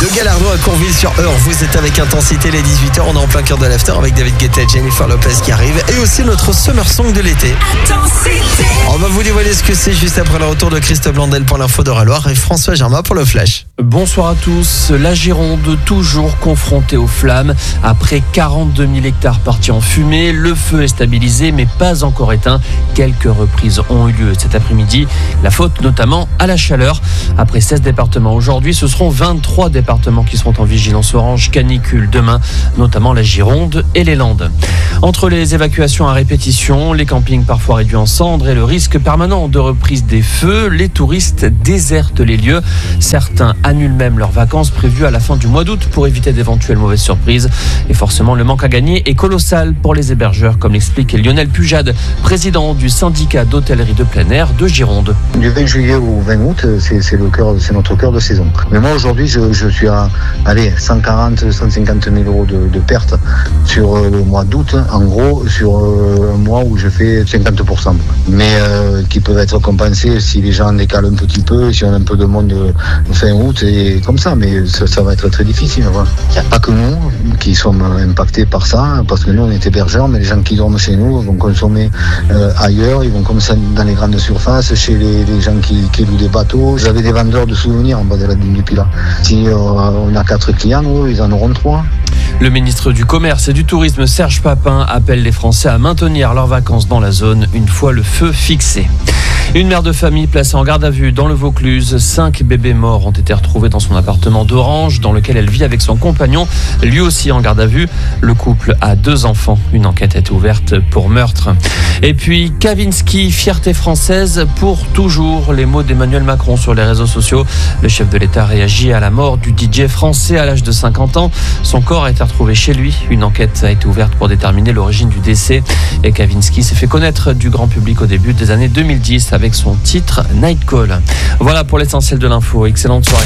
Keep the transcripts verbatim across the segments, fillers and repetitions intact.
Le Galardon à Courville-sur-Eure, vous êtes avec Intensité les dix-huit heures, on est en plein cœur de l'after avec David Guetta et Jennifer Lopez qui arrive et aussi notre Summer Song de l'été. Intensité. On va vous dévoiler ce que c'est juste après le retour de Christophe Blandel pour l'info d'Eure-et-Loir et François Germain pour le Flash. Bonsoir à tous. La Gironde toujours confrontée aux flammes. Après quarante-deux mille hectares partis en fumée, le feu est stabilisé mais pas encore éteint. Quelques reprises ont eu lieu cet après-midi. La faute notamment à la chaleur. Après seize départements aujourd'hui, ce seront vingt-trois départements qui seront en vigilance orange canicule demain, notamment la Gironde et les Landes. Entre les évacuations à répétition, les campings parfois réduits en cendres et le risque permanent de reprise des feux, les touristes désertent les lieux. Certains annulent même leurs vacances prévues à la fin du mois d'août pour éviter d'éventuelles mauvaises surprises. Et forcément, le manque à gagner est colossal pour les hébergeurs, comme l'explique Lionel Pujade, président du syndicat d'hôtellerie de plein air de Gironde. Du vingt juillet au vingt août, c'est, c'est, le cœur, c'est notre cœur de saison. Mais moi, aujourd'hui, je, je suis à allez, cent quarante à cent cinquante mille euros de, de pertes sur le mois d'août, en gros, sur un mois où je fais cinquante pour cent. Mais euh, qui peuvent être compensés si les gens décalent un petit peu, si on a un peu de monde fin août et comme ça. Mais ça, ça va être très difficile. Il n'y a pas que nous qui sommes impactés par ça, parce que nous, on est hébergeurs, mais les gens qui dorment chez nous vont consommer euh, ailleurs, ils vont comme ça dans les grandes surfaces, chez les, les gens qui, qui louent des bateaux. J'avais des vendeurs de souvenirs en bas de la dune du Pilat. Si euh, on a quatre clients, nous, ils en auront trois. Le ministre du Commerce et du Tourisme, Serge Papin, appelle les Français à maintenir leurs vacances dans la zone une fois le feu fixé. Une mère de famille placée en garde à vue dans le Vaucluse. Cinq bébés morts ont été retrouvés dans son appartement d'Orange, dans lequel elle vit avec son compagnon, lui aussi en garde à vue. Le couple a deux enfants. Une enquête est ouverte pour meurtre. Et puis, Kavinsky, fierté française pour toujours. Les mots d'Emmanuel Macron sur les réseaux sociaux. Le chef de l'État réagit à la mort du D J français à l'âge de cinquante ans. Son corps a été retrouvé chez lui. Une enquête a été ouverte pour déterminer l'origine du décès. Et Kavinsky s'est fait connaître du grand public au début des années deux mille dix avec son titre Night Call. Voilà pour l'essentiel de l'info. Excellente soirée.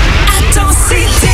Intensité.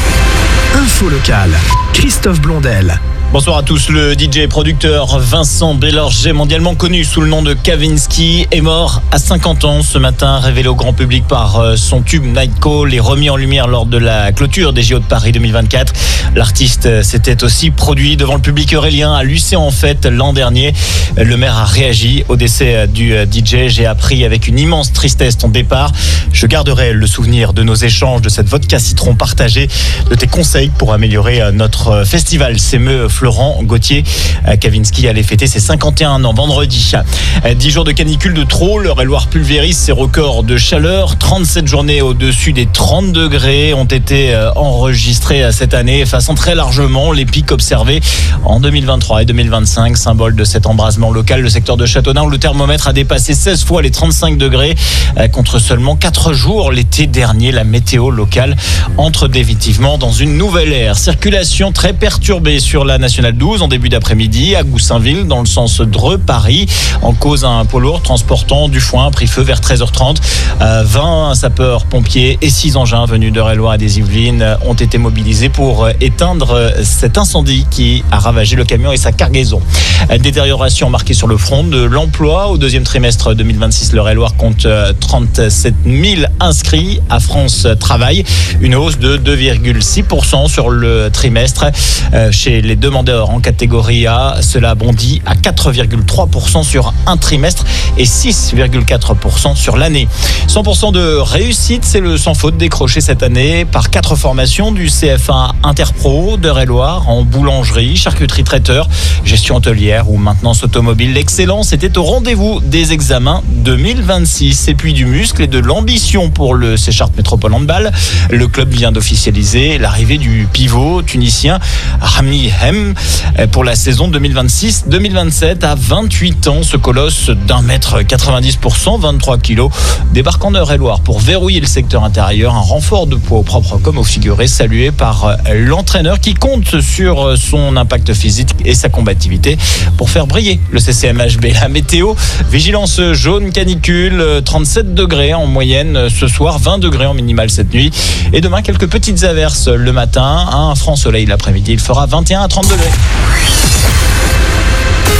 Info locale. Christophe Blondel. Bonsoir à tous. Le D J et producteur Vincent Bélorgey, mondialement connu sous le nom de Kavinsky, est mort à cinquante ans ce matin, révélé au grand public par son tube Night Call et remis en lumière lors de la clôture des J O de Paris deux mille vingt-quatre. L'artiste s'était aussi produit devant le public eurélien à l'U C en fête l'an dernier. Le maire a réagi au décès du D J. J'ai appris avec une immense tristesse ton départ. Je garderai le souvenir de nos échanges, de cette vodka citron partagée, de tes conseils pour améliorer notre festival. S'émeut Florent Gauthier. Kavinsky allait fêter ses cinquante et un ans vendredi. dix jours de canicule de trop. L'Eure-et-Loir pulvérise ses records de chaleur. trente-sept journées au-dessus des trente degrés ont été enregistrées cette année, effaçant très largement les pics observés en deux mille vingt-trois et deux mille vingt-cinq. Symbole de cet embrasement local, le secteur de Châteaudun où le thermomètre a dépassé seize fois les trente-cinq degrés contre seulement quatre jours l'été dernier. La météo locale entre définitivement dans une nouvelle ère. Circulation très perturbée sur la nationale douze en début d'après-midi à Goussainville dans le sens Dreux-Paris. En cause un poids lourd transportant du foin pris feu vers treize heures trente. Euh, vingt sapeurs-pompiers et six engins venus d'Eure-et-Loir et des Yvelines ont été mobilisés pour éteindre cet incendie qui a ravagé le camion et sa cargaison. Détérioration marquée sur le front de l'emploi. Au deuxième trimestre deux mille vingt-six, l'Eure-et-Loir compte trente-sept mille inscrits à France Travail. Une hausse de deux virgule six pour cent sur le trimestre. Chez les demandeurs en catégorie A, cela bondit à quatre virgule trois pour cent sur un trimestre et six virgule quatre pour cent sur l'année. cent pour cent de réussite, c'est le sans faute décroché cette année par quatre formations du C F A Interpro d'Eure-et-Loir en boulangerie, charcuterie traiteur, gestion hôtelière ou maintenance automobile. L'excellence était au rendez-vous des examens deux mille vingt-six. Et puis du muscle et de l'ambition pour le Séchartres Métropole Handball. Le club vient d'officialiser l'arrivée du pivot tunisien Rami Hem pour la saison deux mille vingt-six deux mille vingt-sept. À vingt-huit ans, ce colosse d'un mètre quatre-vingt-dix pour cent, vingt-trois kilos, débarque en Eure-et-Loir pour verrouiller le secteur intérieur. Un renfort de poids au propre comme au figuré, salué par l'entraîneur qui compte sur son impact physique et sa combativité pour faire briller le C C M H B. La météo, vigilance jaune canicule, trente-sept degrés en moyenne ce soir, vingt degrés en minimale cette nuit. Et demain, quelques petites averses le matin, un franc soleil l'après-midi. Il fera vingt et un à trente degrés.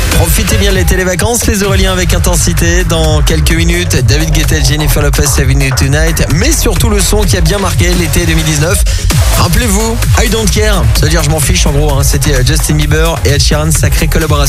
Profitez bien de l'été, les vacances, les Auréliens avec intensité. Dans quelques minutes, David Guetta, Jennifer Lopez, Avenue Tonight. Mais surtout le son qui a bien marqué l'été deux mille dix-neuf. Rappelez-vous, I Don't Care, ça veut dire je m'en fiche en gros. Hein. C'était Justin Bieber et Ed Sheeran, sacrée collaboration.